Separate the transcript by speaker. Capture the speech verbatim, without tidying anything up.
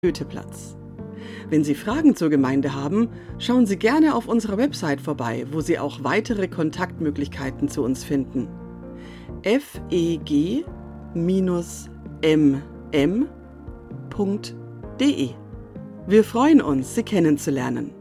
Speaker 1: Goetheplatz. Wenn Sie Fragen zur Gemeinde haben, schauen Sie gerne auf unserer Website vorbei, wo Sie auch weitere Kontaktmöglichkeiten zu uns finden. f e g m m punkt d e. Wir freuen uns, Sie kennenzulernen.